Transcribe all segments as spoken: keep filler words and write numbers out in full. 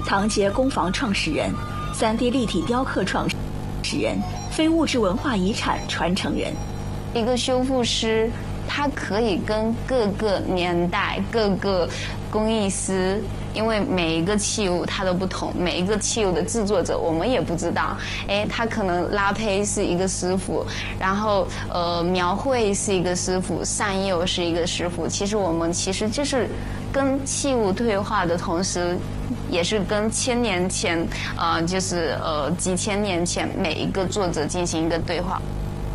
唐杰工坊创始人， 三 D 立体雕刻创始人，非物质文化遗产传承人。 一个修复师，他可以跟各个年代、各个工艺师，因为每一个器物它都不同，每一个器物的制作者我们也不知道。哎，他可能拉胚是一个师傅，然后呃描绘是一个师傅，上釉是一个师傅。其实我们其实就是跟器物对话的同时，也是跟千年前，呃，就是呃几千年前每一个作者进行一个对话。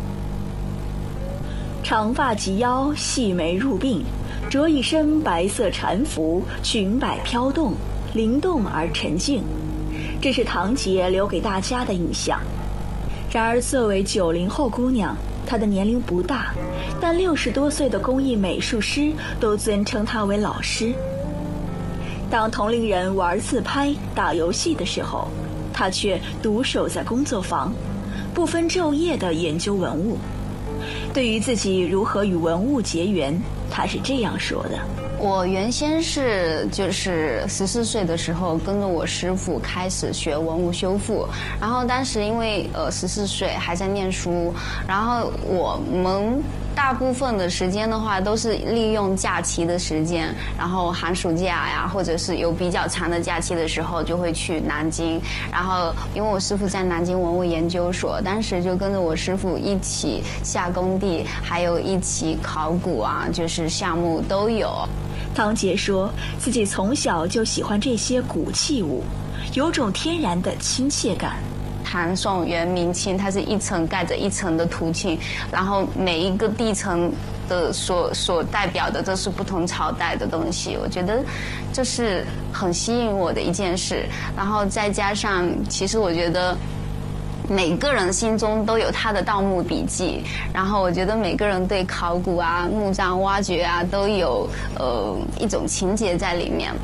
长发及腰，细眉入鬓，着一身白色禅服，裙摆飘动，灵动而沉静。这是唐杰留给大家的印象。然而，作为九零后姑娘，她的年龄不大，但六十多岁的工艺美术师都尊称她为老师。当同龄人玩自拍、打游戏的时候，她却独守在工作房，不分昼夜地研究文物。对于自己如何与文物结缘，他是这样说的： 我原先是就是十四岁的时候跟着我师傅开始学文物修复，然后当时因为呃十四岁还在念书，然后我们大部分的时间的话都是利用假期的时间，然后寒暑假呀，或者是有比较长的假期的时候就会去南京，然后因为我师傅在南京文物研究所，当时就跟着我师傅一起下工地，还有一起考古啊，就是项目都有。 唐杰说自己从小就喜欢这些古器物，有种天然的亲切感。 唐宋元明清，它是一层盖着一层的土青，然后每一个地层的所所代表的都是不同朝代的东西，我觉得这是很吸引我的一件事。然后再加上，其实我觉得每个人心中都有他的盗墓笔记，然后我觉得每个人对考古啊、墓葬挖掘啊都有呃一种情节在里面。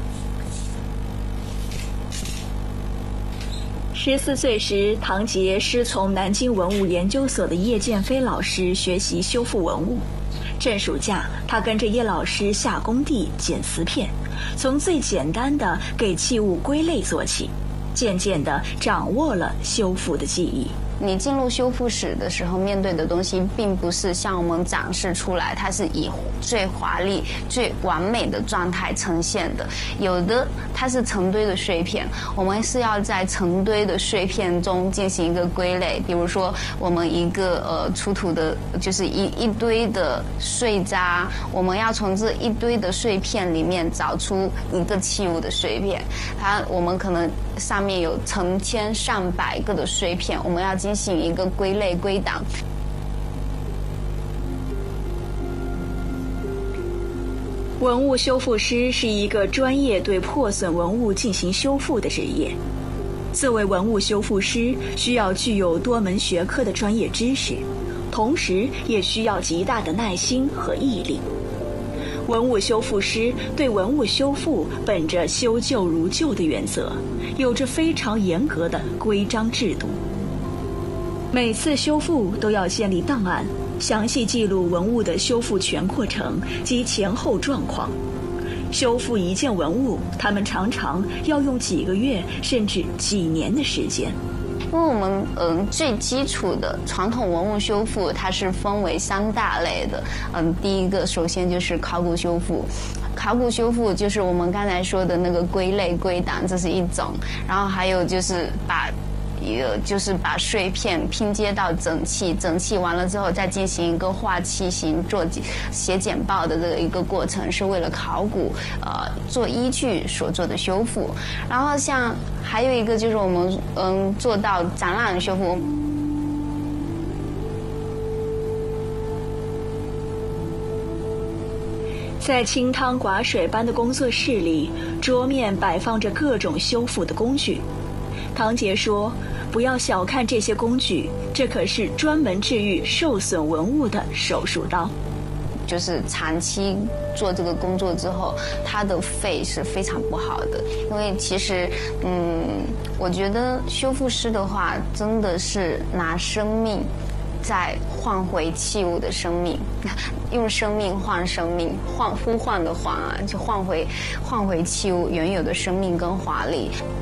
十四岁时，唐杰师从南京文物研究所的叶剑飞老师学习修复文物。趁暑假，他跟着叶老师下工地捡瓷片，从最简单的给器物归类做起，渐渐地掌握了修复的技艺。 你进入修复室的时候，面对的东西并不是像我们展示出来，它是以最华丽、最完美的状态呈现的。有的它是成堆的碎片，我们是要在成堆的碎片中进行一个归类。比如说，我们一个呃出土的，就是一一堆的碎渣，我们要从这一堆的碎片里面找出一个器物的碎片。它我们可能上面有成千上百个的碎片，我们要进行一个归类归档。 文物修复师是一个专业对破损文物进行修复的职业。作为文物修复师，需要具有多门学科的专业知识，同时也需要极大的耐心和毅力。文物修复师对文物修复本着修旧如旧的原则，有着非常严格的规章制度。每次修复都要建立档案，详细记录文物的修复全过程及前后状况。修复一件文物，他们常常要用几个月甚至几年的时间。 因为我们嗯最基础的传统文物修复，它是分为三大类的。嗯，第一个首先就是考古修复。考古修复就是我们刚才说的那个归类归档，这是一种。然后还有就是把呃，就是把碎片拼接到整器，整器完了之后再进行一个画器型做写简报的这个一个过程，是为了考古呃做依据所做的修复。然后像还有一个就是我们嗯做到展览修复。 在清汤寡水般的工作室里，桌面摆放着各种修复的工具。唐杰说，不要小看这些工具，这可是专门治愈受损文物的手术刀。 就是长期做这个工作之后，他的肺是非常不好的。因为其实嗯我觉得修复师的话真的是拿生命在换回器物的生命，用生命换生命，换呼唤的唤啊，就换回换回器物原有的生命跟华丽。